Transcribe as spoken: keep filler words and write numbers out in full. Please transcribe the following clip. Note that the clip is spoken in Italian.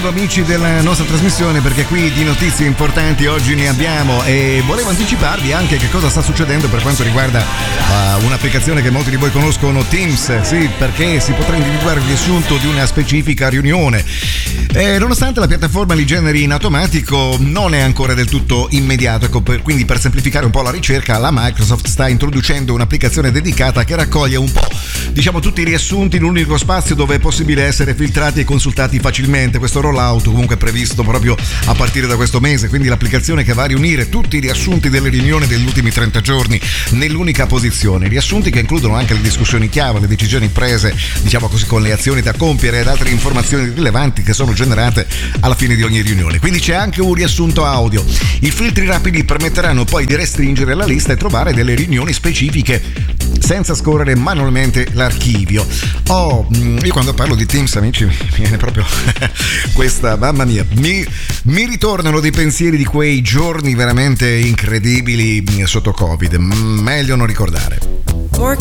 aperitivo, amici della nostra trasmissione, perché qui di notizie importanti oggi ne abbiamo e volevo anticiparvi anche che cosa sta succedendo per quanto riguarda uh, un'applicazione che molti di voi conoscono, Teams, sì, perché si potrà individuare il riassunto di una specifica riunione. E nonostante la piattaforma li generi in automatico, non è ancora del tutto immediato, ecco, per, quindi per semplificare un po' la ricerca, la Microsoft sta introducendo un'applicazione dedicata che raccoglie un po', diciamo, tutti i riassunti in un unico spazio dove è possibile essere filtrati e consultati facilmente. Questo rollout comunque è previsto proprio a partire da questo mese, quindi l'applicazione che va a riunire tutti i riassunti delle riunioni degli ultimi trenta giorni nell'unica posizione, riassunti che includono anche le discussioni chiave, le decisioni prese, diciamo così, con le azioni da compiere ed altre informazioni rilevanti che sono generate alla fine di ogni riunione. Quindi c'è anche un riassunto audio. I filtri rapidi permetteranno poi di restringere la lista e trovare delle riunioni specifiche senza scorrere manualmente l'archivio. Oh, io quando parlo di Teams, amici, mi viene proprio questa, mamma mia, mi, mi ritornano dei pensieri di quei giorni veramente incredibili sotto Covid, meglio non ricordare.